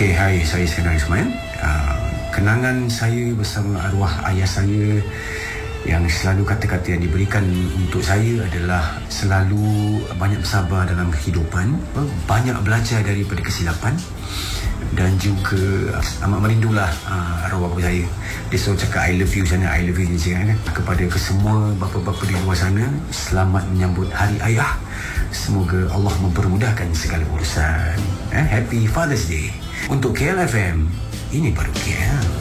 Okey, hai, saya Sendal Ismail. Kenangan saya bersama arwah ayah saya yang selalu kata-kata yang diberikan untuk saya adalah selalu banyak bersabar dalam kehidupan, banyak belajar daripada kesilapan, dan juga amat merindulah arwah bapa saya. Dia selalu cakap I love you sana, I love you sini kan. Kepada kesemua bapa-bapa di luar sana, selamat menyambut Hari Ayah. Semoga Allah mempermudahkan segala urusan. Happy Father's Day. Untuk KLFM, ini baru KL.